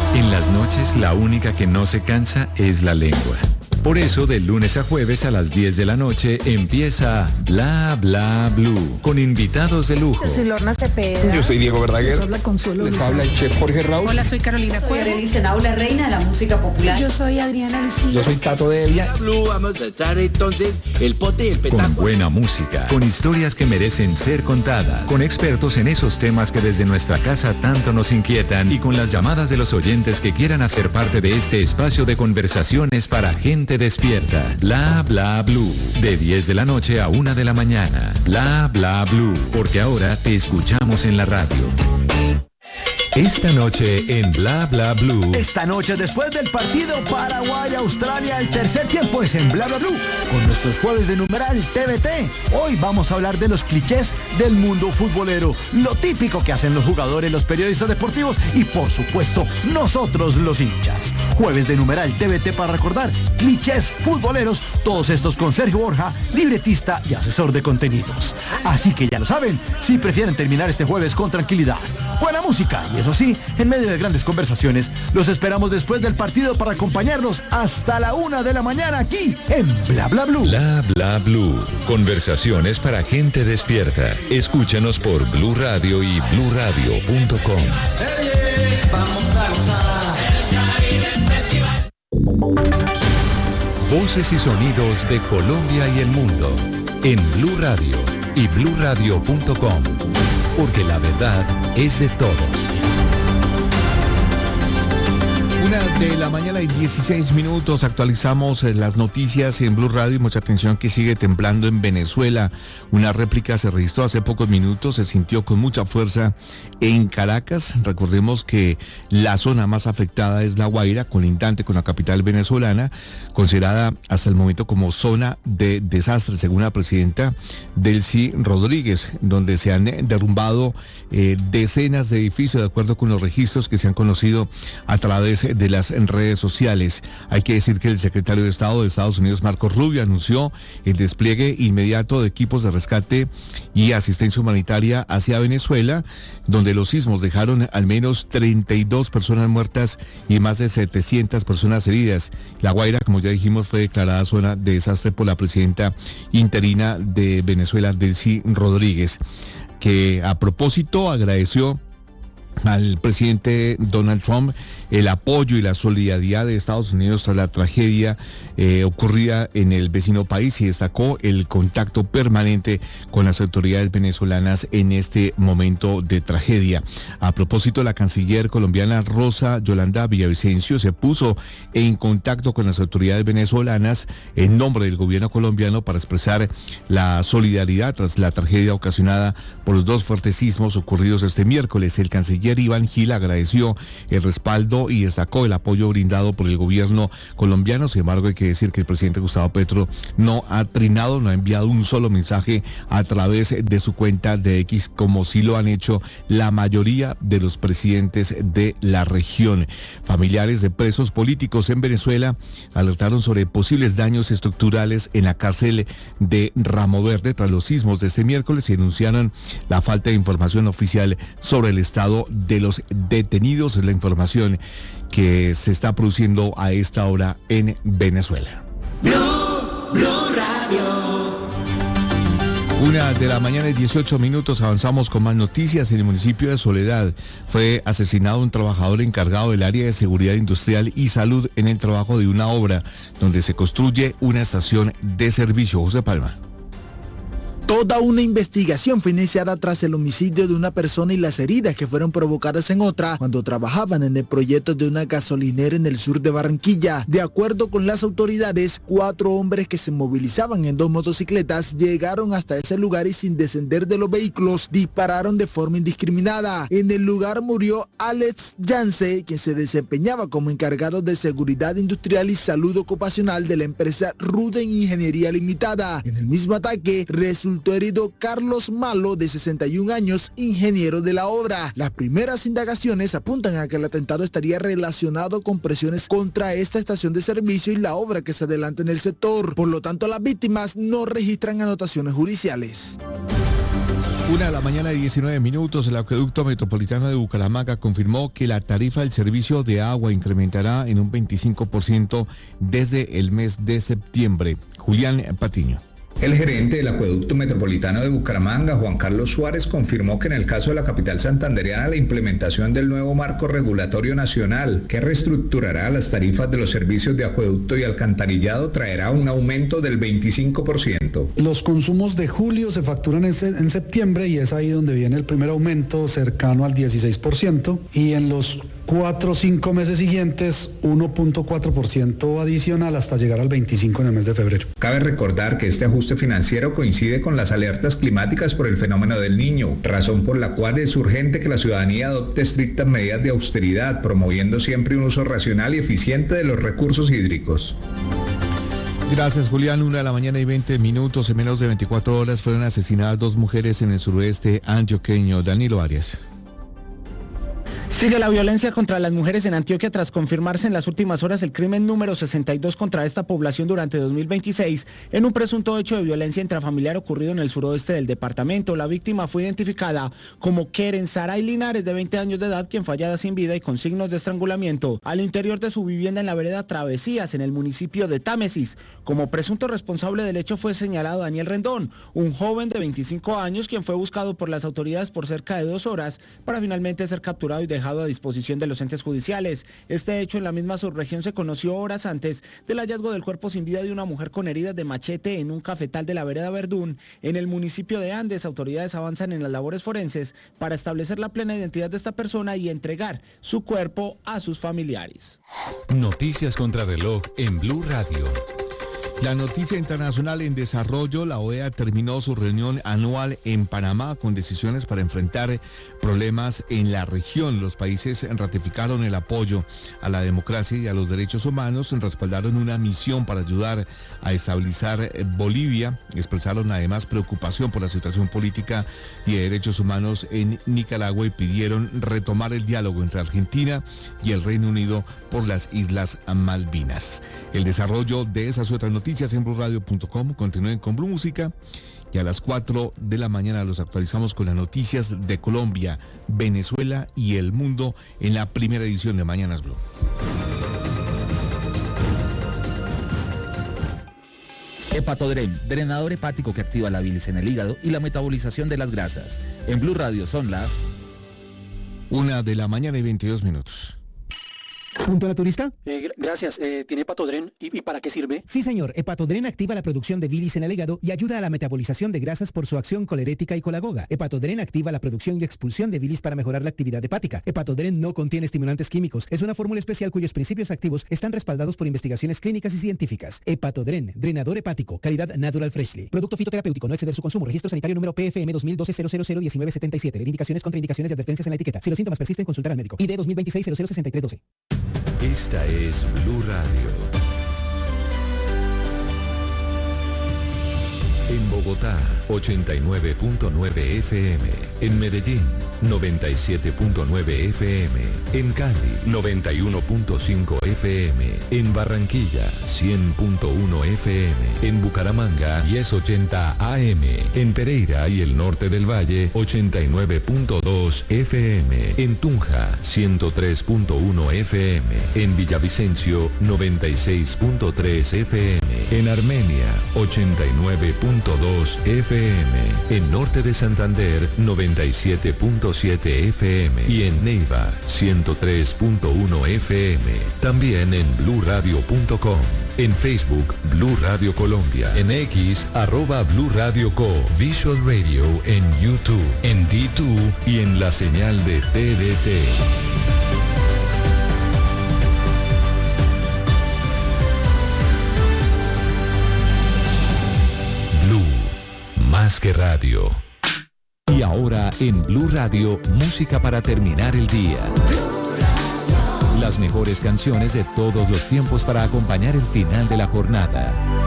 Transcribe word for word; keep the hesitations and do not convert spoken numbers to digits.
En las noches, la única que no se cansa es la lengua. Por eso, de lunes a jueves a las diez de la noche empieza Bla Bla Blue, con invitados de lujo. Yo soy Lorna Cepeda. Yo soy Diego Verdaguer. Les habla Consuelo. Les habla el chef Jorge Raúl. Hola, soy Carolina Cuervo. Soy Arely Senao, la reina de la música popular. Yo soy Adriana Lucía. Yo soy Tato Devia. Blue, vamos a echar entonces el pote y el petaco. Con buena música, con historias que merecen ser contadas, con expertos en esos temas que desde nuestra casa tanto nos inquietan y con las llamadas de los oyentes que quieran hacer parte de este espacio de conversaciones para gente despierta. Bla Bla Blue, de diez de la noche a una de la mañana. Bla Bla Blue, porque ahora te escuchamos en la radio. Esta noche en Bla Bla Blue. Esta noche después del partido Paraguay-Australia, el tercer tiempo es en Bla Bla Blue, con nuestros jueves de numeral T V T. Hoy vamos a hablar de los clichés del mundo futbolero, lo típico que hacen los jugadores, los periodistas deportivos y por supuesto nosotros los hinchas. Jueves de numeral T V T para recordar clichés futboleros, todos estos con Sergio Borja, libretista y asesor de contenidos. Así que ya lo saben, si prefieren terminar este jueves con tranquilidad, buena música y eso sí, en medio de grandes conversaciones, los esperamos después del partido para acompañarnos hasta la una de la mañana aquí en Bla Bla Blue. Bla Bla Blue. Conversaciones para gente despierta. Escúchanos por Blue Radio y blue radio punto com. Vamos a gozar. Voces y sonidos de Colombia y el mundo en Blue Radio y blue radio punto com. Porque la verdad es de todos. Una de la mañana y dieciséis minutos, actualizamos las noticias en Blue Radio y mucha atención que sigue temblando en Venezuela. Una réplica se registró hace pocos minutos, se sintió con mucha fuerza en Caracas. Recordemos que la zona más afectada es La Guaira, colindante con la capital venezolana, considerada hasta el momento como zona de desastre, según la presidenta Delcy Rodríguez, donde se han derrumbado eh, decenas de edificios, de acuerdo con los registros que se han conocido a través de las redes sociales. Hay que decir que el secretario de Estado de Estados Unidos, Marco Rubio, anunció el despliegue inmediato de equipos de rescate y asistencia humanitaria hacia Venezuela, donde los sismos dejaron al menos treinta y dos personas muertas y más de setecientas personas heridas. La Guaira, como ya dijimos, fue declarada zona de desastre por la presidenta interina de Venezuela, Delcy Rodríguez, que a propósito agradeció al presidente Donald Trump el apoyo y la solidaridad de Estados Unidos tras la tragedia eh, ocurrida en el vecino país y destacó el contacto permanente con las autoridades venezolanas en este momento de tragedia. A propósito, la canciller colombiana Rosa Yolanda Villavicencio se puso en contacto con las autoridades venezolanas en nombre del gobierno colombiano para expresar la solidaridad tras la tragedia ocasionada por los dos fuertes sismos ocurridos este miércoles. El canciller Iván Gil agradeció el respaldo y destacó el apoyo brindado por el gobierno colombiano. Sin embargo, hay que decir que el presidente Gustavo Petro no ha trinado, no ha enviado un solo mensaje a través de su cuenta de X, como sí lo han hecho la mayoría de los presidentes de la región. Familiares de presos políticos en Venezuela alertaron sobre posibles daños estructurales en la cárcel de Ramo Verde tras los sismos de este miércoles y denunciaron la falta de información oficial sobre el estado de los detenidos. Es la información que se está produciendo a esta hora en Venezuela. Blue, Blue Radio. Una de la mañana y dieciocho minutos, avanzamos con más noticias. En el municipio de Soledad fue asesinado un trabajador encargado del área de seguridad industrial y salud en el trabajo de una obra donde se construye una estación de servicio. José Palma. Toda una investigación fue iniciada tras el homicidio de una persona y las heridas que fueron provocadas en otra cuando trabajaban en el proyecto de una gasolinera en el sur de Barranquilla. De acuerdo con las autoridades, cuatro hombres que se movilizaban en dos motocicletas llegaron hasta ese lugar y sin descender de los vehículos dispararon de forma indiscriminada. En el lugar murió Alex Yance, quien se desempeñaba como encargado de seguridad industrial y salud ocupacional de la empresa Ruden Ingeniería Limitada. En el mismo ataque resultó herido Carlos Malo, de sesenta y un años, ingeniero de la obra. Las primeras indagaciones apuntan a que el atentado estaría relacionado con presiones contra esta estación de servicio y la obra que se adelanta en el sector. Por lo tanto, las víctimas no registran anotaciones judiciales. Una de la mañana, diecinueve minutos, el Acueducto Metropolitano de Bucaramanga confirmó que la tarifa del servicio de agua incrementará en un veinticinco por ciento desde el mes de septiembre. Julián Patiño. El gerente del Acueducto Metropolitano de Bucaramanga, Juan Carlos Suárez, confirmó que en el caso de la capital santandereana, la implementación del nuevo marco regulatorio nacional que reestructurará las tarifas de los servicios de acueducto y alcantarillado traerá un aumento del veinticinco por ciento. Los consumos de julio se facturan en, se- en septiembre y es ahí donde viene el primer aumento cercano al dieciséis por ciento, y en los cuatro o cinco meses siguientes uno punto cuatro por ciento adicional hasta llegar al veinticinco por ciento en el mes de febrero. Cabe recordar que este ajuste financiero coincide con las alertas climáticas por el fenómeno del Niño, razón por la cual es urgente que la ciudadanía adopte estrictas medidas de austeridad, promoviendo siempre un uso racional y eficiente de los recursos hídricos. Gracias, Julián. Una de la mañana y veinte minutos. En menos de veinticuatro horas fueron asesinadas dos mujeres en el suroeste antioqueño. Danilo Arias. Sigue la violencia contra las mujeres en Antioquia tras confirmarse en las últimas horas el crimen número sesenta y dos contra esta población durante dos mil veintiséis en un presunto hecho de violencia intrafamiliar ocurrido en el suroeste del departamento. La víctima fue identificada como Keren Saray Linares, de veinte años de edad, quien fue hallada sin vida y con signos de estrangulamiento al interior de su vivienda en la vereda Travesías, en el municipio de Támesis. Como presunto responsable del hecho fue señalado Daniel Rendón, un joven de veinticinco años, quien fue buscado por las autoridades por cerca de dos horas para finalmente ser capturado y dejado a disposición de los entes judiciales. Este hecho en la misma subregión se conoció horas antes del hallazgo del cuerpo sin vida de una mujer con heridas de machete en un cafetal de la vereda Verdún, en el municipio de Andes. Autoridades avanzan en las labores forenses para establecer la plena identidad de esta persona y entregar su cuerpo a sus familiares. Noticias contra reloj en Blue Radio. La noticia internacional en desarrollo: la O E A terminó su reunión anual en Panamá con decisiones para enfrentar problemas en la región. Los países ratificaron el apoyo a la democracia y a los derechos humanos, respaldaron una misión para ayudar a estabilizar Bolivia, expresaron además preocupación por la situación política y de derechos humanos en Nicaragua y pidieron retomar el diálogo entre Argentina y el Reino Unido por las Islas Malvinas. El desarrollo de esas otras noticias en blue radio punto com. Continúen con Blue Música y a las cuatro de la mañana los actualizamos con las noticias de Colombia, Venezuela y el mundo en la primera edición de Mañanas Blue. Hepatodren, drenador hepático que activa la bilis en el hígado y la metabolización de las grasas. En Blue Radio son las Una de la mañana y veintidós minutos. ¿Punto naturista? Eh, gr- gracias. Eh, ¿Tiene Hepatodren? ¿Y, ¿Y para qué sirve? Sí, señor. Hepatodren activa la producción de bilis en el hígado y ayuda a la metabolización de grasas por su acción colerética y colagoga. Hepatodren activa la producción y expulsión de bilis para mejorar la actividad hepática. Hepatodren no contiene estimulantes químicos. Es una fórmula especial cuyos principios activos están respaldados por investigaciones clínicas y científicas. Hepatodren, drenador hepático, calidad Natural Freshly. Producto fitoterapéutico, no exceder su consumo. Registro sanitario número P F M dos mil doce cero cero cero diecinueve setenta y siete. Leer indicaciones, contraindicaciones y advertencias en la etiqueta. Si los síntomas persisten, consultar al médico. I D dos mil veintiséis cero cero sesenta y tres doce. Esta es Blue Radio. En Bogotá, ochenta y nueve punto nueve F M. En Medellín, noventa y siete punto nueve F M. En Cali, noventa y uno punto cinco F M. En Barranquilla, cien punto uno F M. En Bucaramanga, diez ochenta A M. En Pereira y el norte del Valle, ochenta y nueve punto dos F M. En Tunja, ciento tres punto uno F M. En Villavicencio, noventa y seis punto tres F M. En Armenia, ochenta y nueve punto dos F M. En Norte de Santander, noventa y siete punto siete F M. Y en Neiva, ciento tres punto uno F M. También en blue radio punto com. En Facebook, Blue Radio Colombia. En X, arroba Blue Radio Co. Visual Radio en YouTube, en D dos y en la señal de T D T. Más que radio. Y ahora en Blue Radio, música para terminar el día. Las mejores canciones de todos los tiempos para acompañar el final de la jornada.